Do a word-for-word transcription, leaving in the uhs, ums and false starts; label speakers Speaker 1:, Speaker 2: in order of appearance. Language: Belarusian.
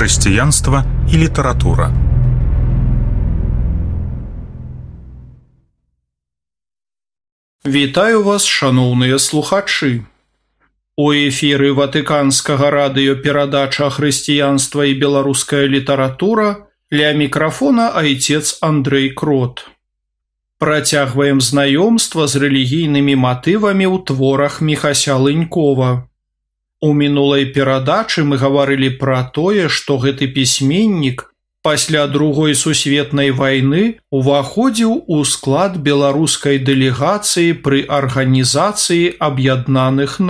Speaker 1: хрысціянства і літаратура.
Speaker 2: Вітаю вас, шаноўныя слухачы. У эфіры Ватыканскага радыёперадача «Хрысціянства і беларуская літаратура», ля мікрафона айцец Андрэй Крот. Працягваем знаёмства з рэлігійнымі матывамі ў творах Міхася Лынькова. У мінулай перадачы мы гаварылі пра тое, што гэты пісьменнік пасля Другой сусветнай вайны уваходзіў у склад беларускай дэлегацыі пры Арганізацыі Аб'яднаных